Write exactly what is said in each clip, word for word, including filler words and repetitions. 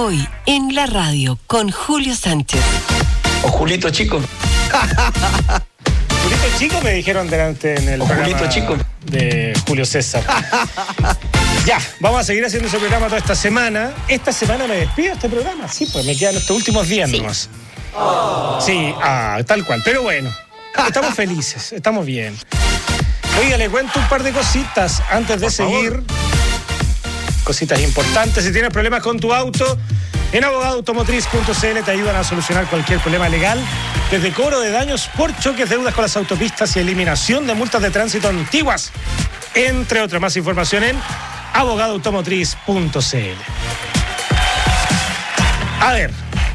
Hoy en la radio con Julio Sánchez. O Julito Chico. Julito Chico me dijeron delante en el o programa Julito Chico. de Julio César. Ya, vamos a seguir haciendo ese programa toda esta semana. Esta semana me despido de este programa. Sí, pues me quedan estos últimos días sí. nomás. Oh. Sí, ah, tal cual. Pero bueno, estamos felices, estamos bien. Oiga, le cuento un par de cositas antes de Por seguir. Favor. Cositas importantes. Si tienes problemas con tu auto, en abogado automotriz punto c l te ayudan a solucionar cualquier problema legal, desde cobro de daños por choques, deudas con las autopistas y eliminación de multas de tránsito antiguas, entre otras. Más información en abogado automotriz punto c l. A ver,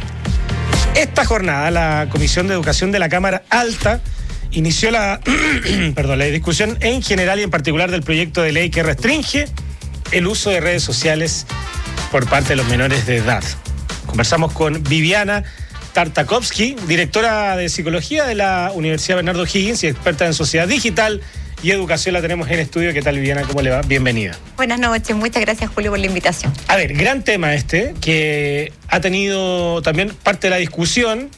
esta jornada la Comisión de Educación de la Cámara Alta inició la, perdón, la discusión en general y en particular del proyecto de ley que restringe el uso de redes sociales por parte de los menores de edad. Conversamos con Viviana Tartakovsky, directora de Psicología de la Universidad Bernardo Higgins y experta en sociedad digital y educación. La tenemos en estudio. ¿Qué tal, Viviana? ¿Cómo le va? Bienvenida. Buenas noches. Muchas gracias, Julio, por la invitación. A ver, gran tema este, que ha tenido también parte de la discusión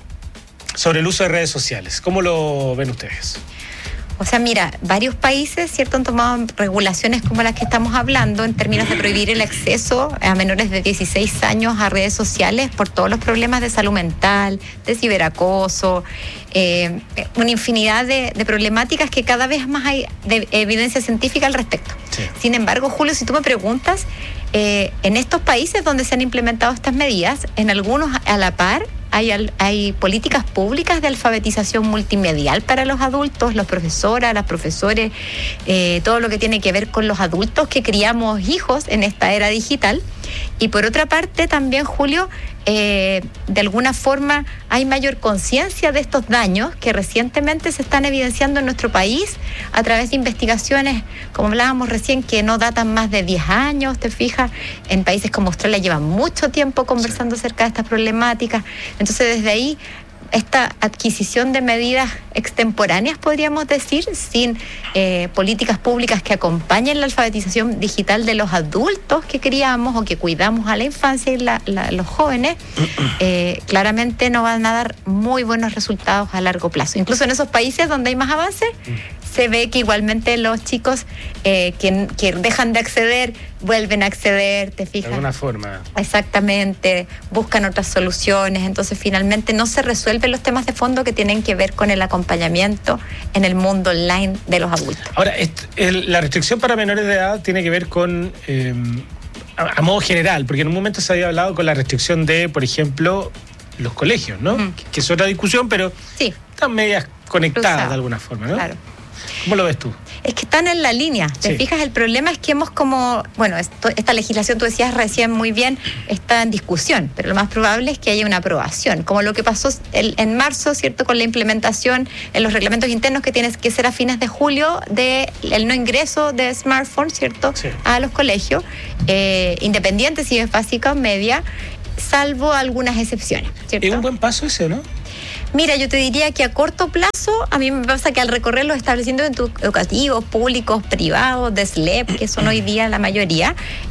sobre el uso de redes sociales. ¿Cómo lo ven ustedes? O sea, mira, varios países, ¿cierto?, han tomado regulaciones como las que estamos hablando en términos de prohibir el acceso a menores de dieciséis años a redes sociales por todos los problemas de salud mental, de ciberacoso, eh, una infinidad de, de problemáticas que cada vez más hay de evidencia científica al respecto. Sí. Sin embargo, Julio, si tú me preguntas, eh, en estos países donde se han implementado estas medidas, en algunos a la par, Hay, hay políticas públicas de alfabetización multimedial para los adultos, los profesoras, las profesores, eh, todo lo que tiene que ver con los adultos que criamos hijos en esta era digital. Y por otra parte también, Julio, eh, de alguna forma hay mayor conciencia de estos daños que recientemente se están evidenciando en nuestro país a través de investigaciones, como hablábamos recién, que no datan más de diez años, te fijas. En países como Australia llevan mucho tiempo conversando sí. acerca de estas problemáticas. Entonces, desde ahí, esta adquisición de medidas extemporáneas, podríamos decir, sin eh, políticas públicas que acompañen la alfabetización digital de los adultos que criamos o que cuidamos a la infancia y la, la, los jóvenes, eh, claramente no van a dar muy buenos resultados a largo plazo. Incluso en esos países donde hay más avances, se ve que igualmente los chicos eh, que, que dejan de acceder, vuelven a acceder, ¿te fijas? De alguna forma. Exactamente, buscan otras soluciones. Entonces, finalmente no se resuelven los temas de fondo que tienen que ver con el acompañamiento en el mundo online de los adultos. Ahora, el, la restricción para menores de edad tiene que ver con, eh, a, a modo general, porque en un momento se había hablado con la restricción de, por ejemplo, los colegios, ¿no? Mm. Que, que es otra discusión, pero sí. están medias conectadas Cruzado. de alguna forma, ¿no? Claro. ¿Cómo lo ves tú? Es que están en la línea, ¿te sí. fijas? El problema es que hemos como, bueno, esto, esta legislación, tú decías recién muy bien, está en discusión, pero lo más probable es que haya una aprobación, como lo que pasó el, en marzo, ¿cierto?, con la implementación en los reglamentos internos que tiene que ser a fines de julio de el no ingreso de smartphones, ¿cierto?, sí. a los colegios, eh, independientes si es básica o media, salvo algunas excepciones, ¿cierto? Es un buen paso ese, ¿no? Mira, yo te diría que a corto plazo, a mí me pasa que al recorrer los establecimientos educativos, públicos, privados, de S L E P, que son hoy día la mayoría,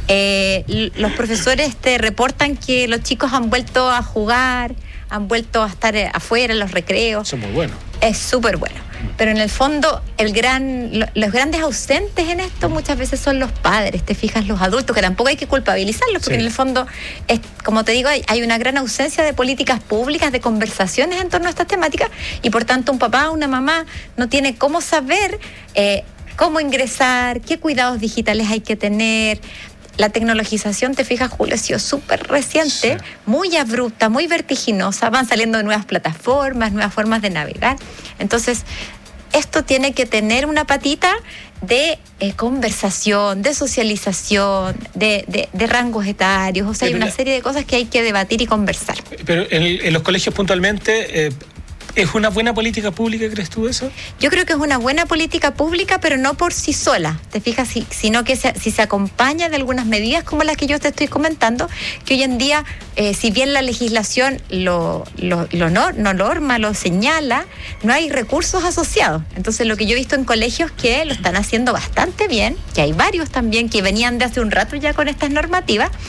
eh, los profesores te reportan que los chicos han vuelto a jugar, han vuelto a estar afuera en los recreos. Eso es muy bueno. Es súper bueno. Pero en el fondo, el gran, los grandes ausentes en esto muchas veces son los padres, te fijas, los adultos, que tampoco hay que culpabilizarlos, porque sí. en el fondo, es, como te digo, hay, hay una gran ausencia de políticas públicas, de conversaciones en torno a estas temáticas, y por tanto un papá o una mamá no tiene cómo saber eh, cómo ingresar, qué cuidados digitales hay que tener. La tecnologización, te fijas, Julio, ha sido súper reciente, sí. muy abrupta, muy vertiginosa. Van saliendo nuevas plataformas, nuevas formas de navegar. Entonces, esto tiene que tener una patita de eh, conversación, de socialización, de, de, de rangos etarios. O sea, pero hay una serie de cosas que hay que debatir y conversar. Pero en, en los colegios puntualmente... Eh, ¿Es una buena política pública, crees tú eso? Yo creo que es una buena política pública, pero no por sí sola, ¿te fijas? Si, sino que se, si se acompaña de algunas medidas como las que yo te estoy comentando, que hoy en día, eh, si bien la legislación lo, lo, lo no, no norma, lo señala, no hay recursos asociados. Entonces, lo que yo he visto en colegios que lo están haciendo bastante bien, que hay varios también que venían de hace un rato ya con estas normativas,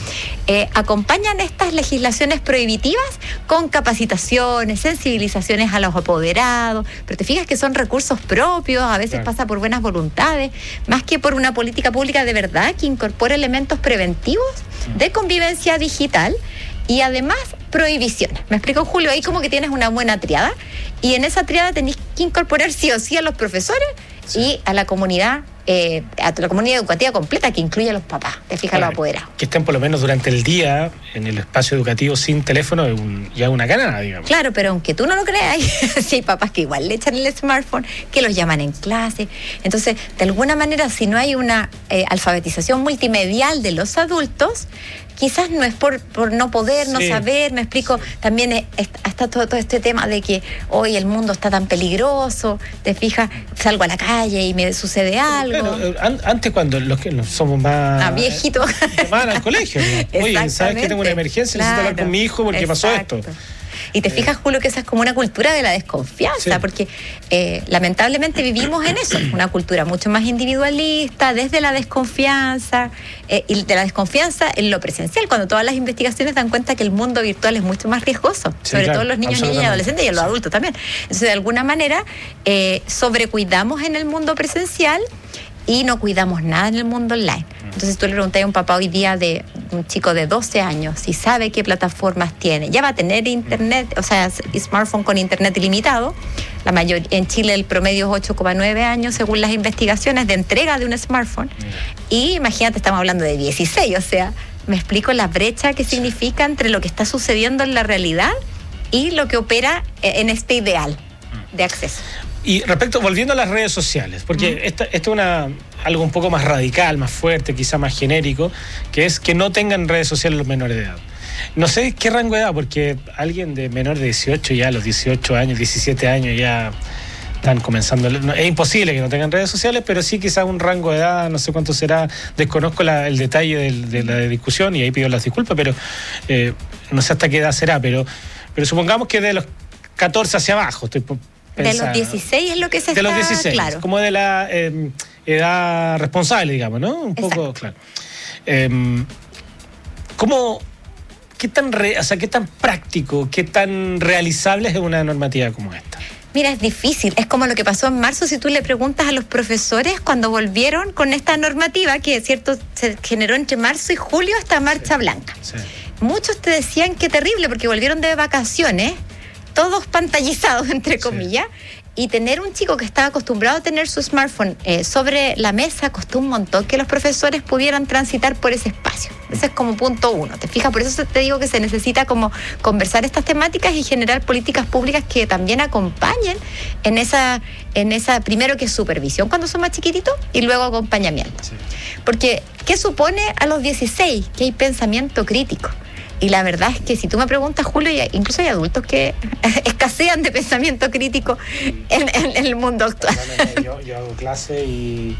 eh, acompañan estas legislaciones prohibitivas con capacitaciones, sensibilizaciones a los apoderados, pero te fijas que son recursos propios, a veces claro. pasa por buenas voluntades, más que por una política pública de verdad que incorpore elementos preventivos de convivencia digital y además prohibiciones. ¿Me explico, Julio? Ahí como que tienes una buena triada y en esa triada tenés que incorporar sí o sí a los profesores sí. y a la comunidad, eh, a la comunidad educativa completa que incluye a los papás, te fijas, los apoderados. Que estén por lo menos durante el día en el espacio educativo sin teléfono es un, ya una ganada, digamos. Claro, pero aunque tú no lo creas, sí hay papás que igual le echan el smartphone, que los llaman en clase. Entonces, de alguna manera, si no hay una eh, alfabetización multimedial de los adultos, quizás no es por, por no poder, sí. no saber, me explico, también es, está todo, todo este tema de que hoy el mundo está tan peligroso, te fijas, salgo a la calle y me sucede algo. Claro, an, antes cuando los que somos más... Ah, viejitos. Van al colegio, ¿no? Oye, ¿sabes que tengo una emergencia? Claro, necesito hablar con mi hijo porque exacto. pasó esto. Y te fijas, Julio, que esa es como una cultura de la desconfianza, sí. porque eh, lamentablemente vivimos en eso, una cultura mucho más individualista, desde la desconfianza, eh, y de la desconfianza en lo presencial, cuando todas las investigaciones dan cuenta que el mundo virtual es mucho más riesgoso, sí, sobre claro, todo los niños, niñas y adolescentes y los sí. adultos también. Entonces, de alguna manera, eh, sobrecuidamos en el mundo presencial y no cuidamos nada en el mundo online. Entonces tú le preguntas a un papá hoy día de un chico de doce años si sabe qué plataformas tiene. Ya va a tener internet, o sea, smartphone con internet ilimitado. La mayor, en Chile el promedio es ocho coma nueve años según las investigaciones de entrega de un smartphone. Y imagínate, estamos hablando de dieciséis, o sea, me explico la brecha que significa entre lo que está sucediendo en la realidad y lo que opera en este ideal de acceso. Y respecto, volviendo a las redes sociales, porque uh-huh. esto es una algo un poco más radical, más fuerte, quizá más genérico, que es que no tengan redes sociales los menores de edad. No sé qué rango de edad, porque alguien de menor de dieciocho ya a los dieciocho años, diecisiete años ya están comenzando. No, es imposible que no tengan redes sociales, pero sí quizá un rango de edad, no sé cuánto será, desconozco la, el detalle del, de la discusión y ahí pido las disculpas, pero eh, no sé hasta qué edad será, pero, pero supongamos que de los catorce hacia abajo, estoy pensando. De los dieciséis es lo que se de está, los dieciséis, claro. Como de la eh, edad responsable, digamos, ¿no? Un poco, exacto. Claro. Eh, ¿Cómo, qué tan, re, o sea, qué tan práctico, qué tan realizable es una normativa como esta? Mira, es difícil. Es como lo que pasó en marzo, si tú le preguntas a los profesores cuando volvieron con esta normativa, que es cierto, se generó entre marzo y julio esta marcha sí, blanca. Sí. Muchos te decían que terrible, porque volvieron de vacaciones, todos pantallizados, entre comillas, sí. y tener un chico que estaba acostumbrado a tener su smartphone eh, sobre la mesa costó un montón que los profesores pudieran transitar por ese espacio. Ese es como punto uno, ¿te fijas? Por eso te digo que se necesita como conversar estas temáticas y generar políticas públicas que también acompañen en esa, en esa primero que es supervisión cuando son más chiquititos y luego acompañamiento. Sí. Porque, ¿qué supone a los dieciséis? Que hay pensamiento crítico. Y la verdad es que si tú me preguntas, Julio, incluso hay adultos que escasean de pensamiento crítico en, en, en el mundo actual. Yo, yo hago clase y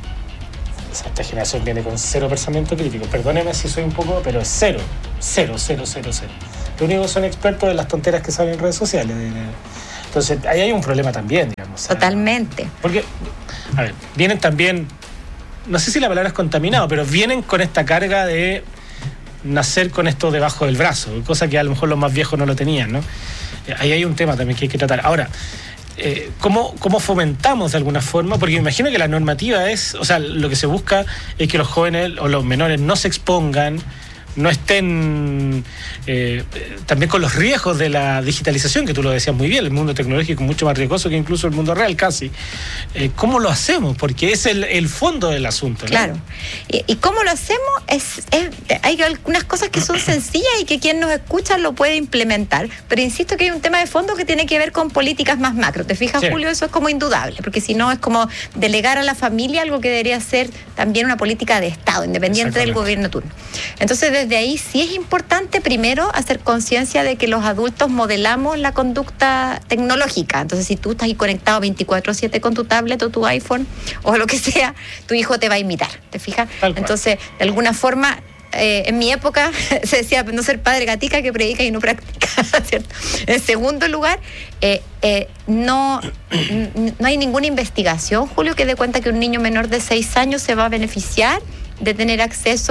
esta generación viene con cero pensamiento crítico. Perdóneme si soy un poco, pero es cero. Cero, cero, cero, cero. Lo único que son expertos en las tonteras que salen en redes sociales. Entonces, ahí hay un problema también, digamos. Totalmente. Porque, a ver, vienen también, no sé si la palabra es contaminado, pero vienen con esta carga de nacer con esto debajo del brazo, cosa que a lo mejor los más viejos no lo tenían, ¿no? Ahí hay un tema también que hay que tratar. Ahora, eh, ¿cómo, ¿cómo fomentamos de alguna forma? Porque me imagino que la normativa es, o sea, lo que se busca es que los jóvenes o los menores no se expongan, no estén eh, también con los riesgos de la digitalización, que tú lo decías muy bien, el mundo tecnológico es mucho más riesgoso que incluso el mundo real casi. Eh, ¿Cómo lo hacemos? Porque es el, el fondo del asunto, ¿no? Claro. ¿Y, y cómo lo hacemos? Es, es, hay algunas cosas que son sencillas y que quien nos escucha lo puede implementar, pero insisto que hay un tema de fondo que tiene que ver con políticas más macro. ¿Te fijas, sí. Julio? Eso es como indudable, porque si no es como delegar a la familia algo que debería ser también una política de Estado, independiente del gobierno turno. Entonces, desde ahí sí es importante primero hacer conciencia de que los adultos modelamos la conducta tecnológica. Entonces, si tú estás ahí conectado veinticuatro siete con tu tablet o tu iPhone o lo que sea, tu hijo te va a imitar, ¿te fijas? Entonces, de alguna forma, eh, en mi época se decía no ser padre gatica que predica y no practica, ¿cierto? En segundo lugar, eh, eh, no, no hay ninguna investigación, Julio, que dé cuenta que un niño menor de seis años se va a beneficiar de tener acceso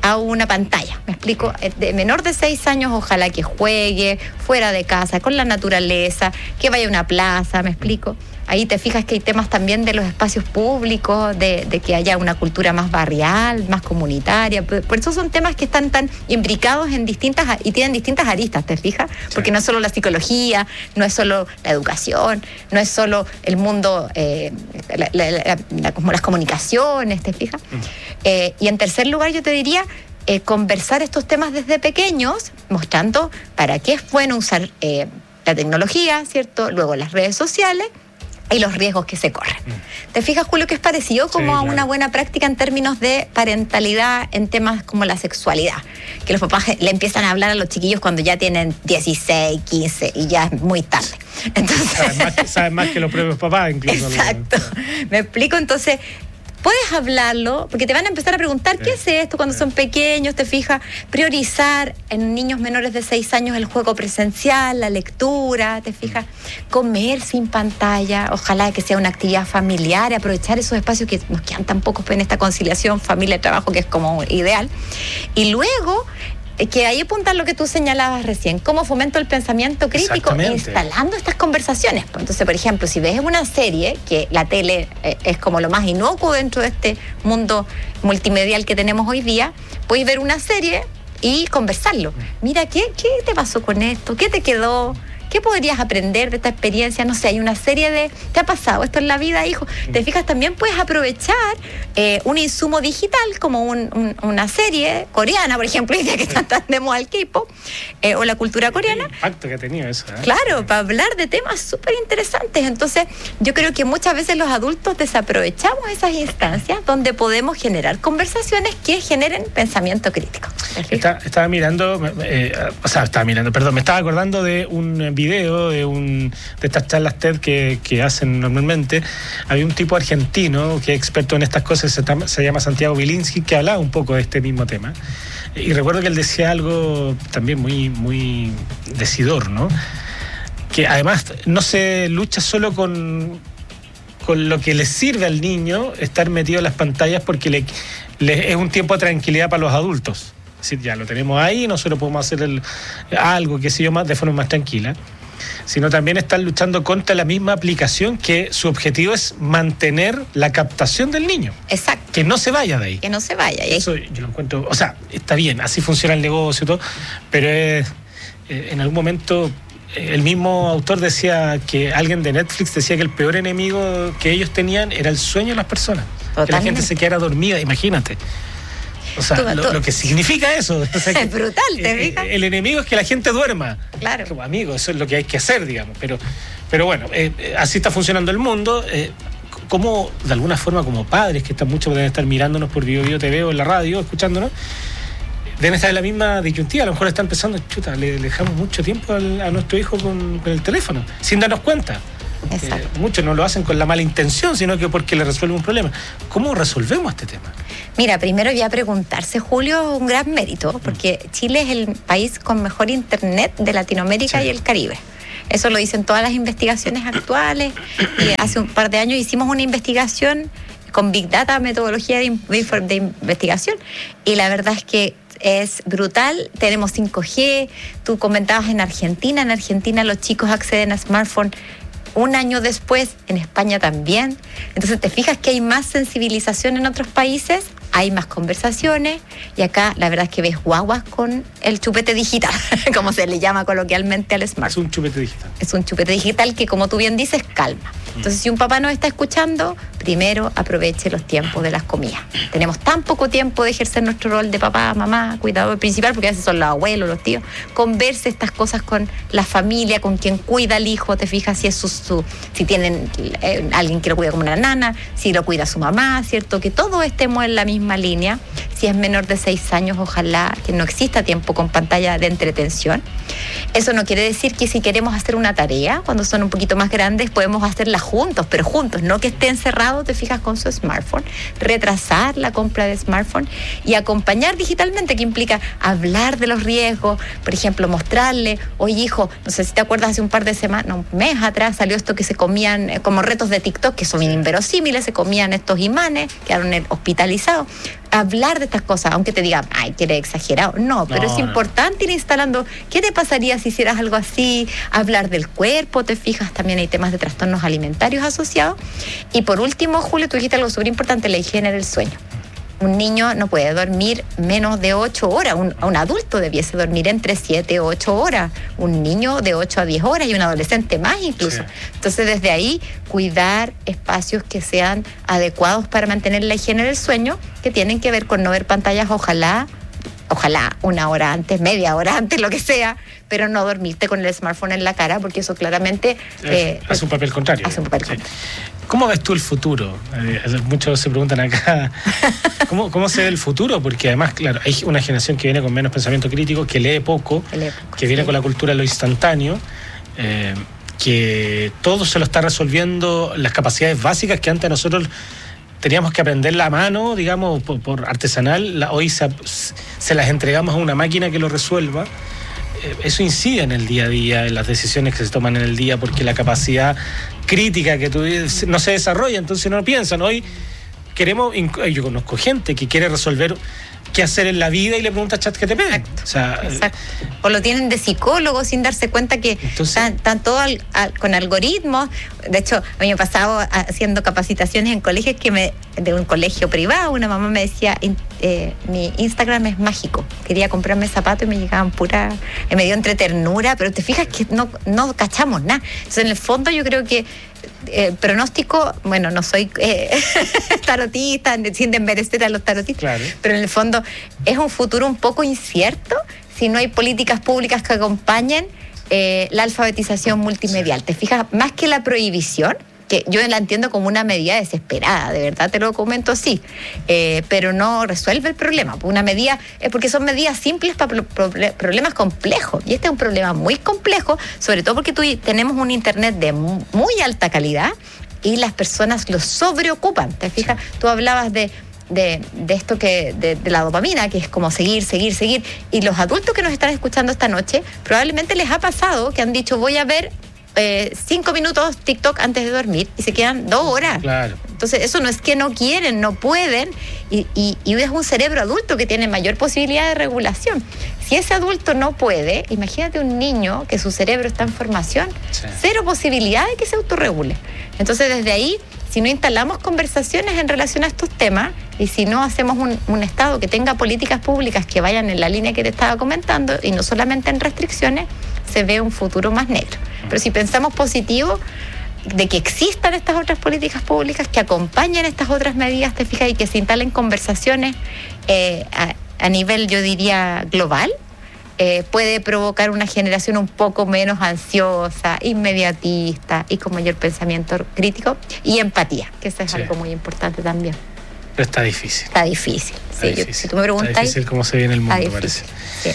a una pantalla, ¿me explico? De menor de seis años, ojalá que juegue fuera de casa, con la naturaleza, que vaya a una plaza, ¿me explico? Ahí te fijas que hay temas también de los espacios públicos, de, de que haya una cultura más barrial, más comunitaria. Por eso son temas que están tan imbricados en distintas y tienen distintas aristas, ¿te fijas? Porque no es solo la psicología, no es solo la educación, no es solo el mundo, eh, la, la, la, la, como las comunicaciones, ¿te fijas? Mm. Eh, y en tercer lugar yo te diría, eh, conversar estos temas desde pequeños, mostrando para qué es bueno usar eh, la tecnología, ¿cierto? Luego las redes sociales, y los riesgos que se corren. Mm. ¿Te fijas, Julio, que es parecido como sí, a claro. una buena práctica en términos de parentalidad en temas como la sexualidad? Que los papás le empiezan a hablar a los chiquillos cuando ya tienen dieciséis, quince y ya es muy tarde. Entonces, saben más, que, saben más que los propios papás incluso. Exacto. Lo... ¿Me explico? Entonces... puedes hablarlo, porque te van a empezar a preguntar sí, qué es esto cuando sí. son pequeños, te fijas, priorizar en niños menores de seis años el juego presencial, la lectura, te fijas, comer sin pantalla, ojalá que sea una actividad familiar, aprovechar esos espacios que nos quedan tan pocos en esta conciliación familia-trabajo que es como ideal, y luego... que ahí apunta lo que tú señalabas recién, cómo fomento el pensamiento crítico instalando estas conversaciones. Entonces, por ejemplo, si ves una serie, que la tele es como lo más inocuo dentro de este mundo multimedial que tenemos hoy día, puedes ver una serie y conversarlo. Mira, ¿qué, qué te pasó con esto? ¿Qué te quedó? ¿Qué podrías aprender de esta experiencia? No sé, hay una serie de... ¿Te ha pasado esto en la vida, hijo? ¿Te fijas? También puedes aprovechar eh, un insumo digital como un, un, una serie coreana, por ejemplo, ya que está tan de moda el K-pop, eh, o la cultura coreana. El impacto que ha tenido eso, ¿eh? Claro, para hablar de temas súper interesantes. Entonces, yo creo que muchas veces los adultos desaprovechamos esas instancias donde podemos generar conversaciones que generen pensamiento crítico. Está, estaba mirando, eh, o sea, estaba mirando, perdón, me estaba acordando de un video video de un de estas charlas TED que, que hacen normalmente. Había un tipo argentino que es experto en estas cosas, se, se llama Santiago Bilinsky, que hablaba un poco de este mismo tema, y recuerdo que él decía algo también muy, muy decidor, ¿no? Que además no se lucha solo con con lo que le sirve al niño estar metido en las pantallas, porque le, le es un tiempo de tranquilidad para los adultos. Es decir, ya lo tenemos ahí, nosotros podemos hacer el, algo, qué sé yo, más de forma más tranquila, sino también están luchando contra la misma aplicación, que su objetivo es mantener la captación del niño. Exacto. Que no se vaya de ahí. Que no se vaya. Y eso yo lo encuentro, o sea, está bien, así funciona el negocio y todo, pero es, eh, en algún momento el mismo autor decía, que alguien de Netflix decía que el peor enemigo que ellos tenían era el sueño de las personas. Totalmente. Que la gente se quedara dormida, imagínate. O sea, tú, lo, tú. lo que significa eso. O sea, es brutal, ¿te fijas? El, el enemigo es que la gente duerma. Claro. Como amigo, eso es lo que hay que hacer, digamos. Pero, pero bueno, eh, así está funcionando el mundo. Eh, como, de alguna forma, como padres, que están muchos deben estar mirándonos por Bio Bio T V o en la radio, escuchándonos, deben estar en la misma disyuntiva. A lo mejor están pensando, chuta, le, le dejamos mucho tiempo al, a nuestro hijo con, con el teléfono, sin darnos cuenta. Eh, muchos no lo hacen con la mala intención, sino que porque le resuelve un problema. ¿Cómo resolvemos este tema? Mira, primero ya preguntarse, Julio, un gran mérito, porque mm. Chile es el país con mejor internet de Latinoamérica sí. y el Caribe. Eso lo dicen todas las investigaciones actuales. Y hace un par de años hicimos una investigación con Big Data, metodología de, de investigación, y la verdad es que es brutal. Tenemos cinco G. Tú comentabas en Argentina. En Argentina los chicos acceden a smartphone un año después, en España también. Entonces te fijas que hay más sensibilización en otros países, hay más conversaciones, y acá la verdad es que ves guaguas con el chupete digital, como se le llama coloquialmente al smartphone. Es un chupete digital. Es un chupete digital que, como tú bien dices, calma. Entonces, si un papá nos está escuchando, primero aproveche los tiempos de las comidas. Tenemos tan poco tiempo de ejercer nuestro rol de papá, mamá, cuidador principal, porque a veces son los abuelos, los tíos. Converse estas cosas con la familia, con quien cuida al hijo, te fijas si es su, su si tienen eh, alguien que lo cuida como una nana, si lo cuida su mamá, ¿cierto? Que todos estemos en la misma línea. Si es menor de seis años, ojalá que no exista tiempo con pantalla de entretención. Eso no quiere decir que si queremos hacer una tarea, cuando son un poquito más grandes, podemos hacerla juntos, pero juntos, no que esté encerrado, te fijas, con su smartphone. Retrasar la compra de smartphone y acompañar digitalmente, que implica hablar de los riesgos, por ejemplo, mostrarle, oye hijo, no sé si te acuerdas, hace un par de semanas, un mes atrás salió esto que se comían eh, como retos de TikTok, que son inverosímiles, se comían estos imanes, quedaron hospitalizados. hablar de estas cosas, aunque te digan, ay, que eres exagerado. No, pero no, es importante no. ir instalando, ¿qué te pasaría si hicieras algo así? Hablar del cuerpo, te fijas, también hay temas de trastornos alimentarios asociados. Y por último, Julio, tú dijiste algo súper importante, la higiene del sueño. Un niño no puede dormir menos de ocho horas. Un, un adulto debiese dormir entre siete o ocho horas. Un niño de ocho a diez horas y un adolescente más incluso. Sí. Entonces, desde ahí, cuidar espacios que sean adecuados para mantener la higiene del sueño, que tienen que ver con no ver pantallas, ojalá, ojalá una hora antes, media hora antes, lo que sea, pero no dormirte con el smartphone en la cara, porque eso claramente... Eh, hace un papel contrario. Hace un papel sí. contrario. ¿Cómo ves tú el futuro? Eh, muchos se preguntan acá, ¿cómo, ¿cómo se ve el futuro? Porque además, claro, hay una generación que viene con menos pensamiento crítico, que lee poco, que, lee poco, que viene sí. con la cultura de lo instantáneo, eh, que todo se lo está resolviendo las capacidades básicas que antes nosotros teníamos que aprender la mano, digamos, por, por artesanal, la, hoy se, se las entregamos a una máquina que lo resuelva. Eso incide en el día a día, en las decisiones que se toman en el día, porque la capacidad crítica que tú dices no se desarrolla, entonces no piensan. Hoy queremos, yo conozco gente que quiere resolver qué hacer en la vida y le pregunta a ChatGPT. Exacto. O sea, Exacto. O lo tienen de psicólogo sin darse cuenta que están, están todos al, al, con algoritmos. De hecho, a mí me ha pasado haciendo capacitaciones en colegios que me, de un colegio privado, una mamá me decía, eh, mi Instagram es mágico. Quería comprarme zapatos y me llegaban pura, eh, me dio entre ternura, pero te fijas que no, no cachamos nada. Entonces, en el fondo, yo creo que Eh, pronóstico, bueno, no soy eh, tarotista, sin desmerecer a los tarotistas, claro. pero en el fondo es un futuro un poco incierto si no hay políticas públicas que acompañen eh, la alfabetización multimedial. Sí. ¿Te fijas? Más que la prohibición, que yo la entiendo como una medida desesperada, de verdad te lo comento así, eh, pero no resuelve el problema. Una medida es porque son medidas simples para pro- pro- problemas complejos, y este es un problema muy complejo, sobre todo porque tú, tenemos un internet de muy alta calidad y las personas lo sobreocupan. ¿Te fijas? Tú hablabas de De, de esto que de, de la dopamina, que es como seguir, seguir, seguir, y los adultos que nos están escuchando esta noche probablemente les ha pasado que han dicho voy a ver Eh, cinco minutos TikTok antes de dormir y se quedan dos horas. Claro. Entonces eso no es que no quieren, no pueden, y, y, y es un cerebro adulto que tiene mayor posibilidad de regulación. Si ese adulto no puede, imagínate un niño que su cerebro está en formación, sí. cero posibilidad de que se autorregule. Entonces desde ahí, si no instalamos conversaciones en relación a estos temas y si no hacemos un, un Estado que tenga políticas públicas que vayan en la línea que te estaba comentando y no solamente en restricciones, se ve un futuro más negro. Pero si pensamos positivo de que existan estas otras políticas públicas que acompañen estas otras medidas, te fijas, y que se instalen conversaciones eh, a, a nivel, yo diría, global, eh, puede provocar una generación un poco menos ansiosa, inmediatista y con mayor pensamiento crítico y empatía, que eso es sí. algo muy importante también. Pero está difícil. Está difícil. Está sí, difícil. Yo, si tú me preguntas. Está difícil cómo se ve en el mundo, parece. Sí.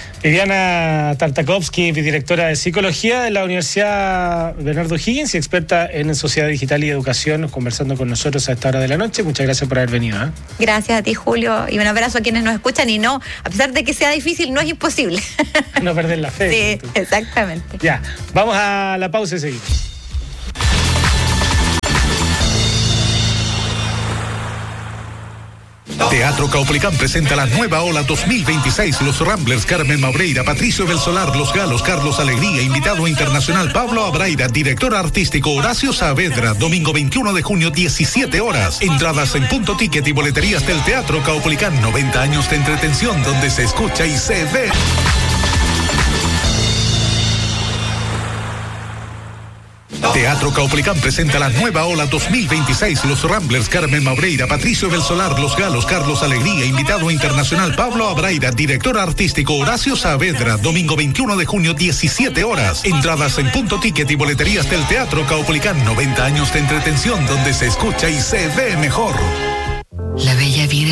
Viviana Tartakovsky, directora de Psicología de la Universidad Bernardo O'Higgins y experta en Sociedad Digital y Educación, conversando con nosotros a esta hora de la noche. Muchas gracias por haber venido. ¿eh? Gracias a ti, Julio, y un abrazo a quienes nos escuchan. Y no, a pesar de que sea difícil, no es imposible. No perder la fe. Sí, entonces. Exactamente. Ya, vamos a la pausa y seguimos. Teatro Caupolicán presenta la nueva ola dos mil veintiséis. Los Ramblers, Carmen Maureira, Patricio del Solar, Los Galos, Carlos Alegría, invitado internacional Pablo Abraida, director artístico Horacio Saavedra, domingo veintiuno de junio, diecisiete horas. Entradas en Punto Ticket y boleterías del Teatro Caupolicán. noventa años de entretención donde se escucha y se ve. Teatro Caupolicán presenta la nueva ola dos mil veintiséis. Los Ramblers, Carmen Maureira, Patricio del Solar, Los Galos, Carlos Alegría, invitado internacional Pablo Abraida, director artístico Horacio Saavedra, domingo veintiuno de junio, diecisiete horas. Entradas en Punto Ticket y boleterías del Teatro Caupolicán. noventa años de entretención donde se escucha y se ve mejor. La bella vida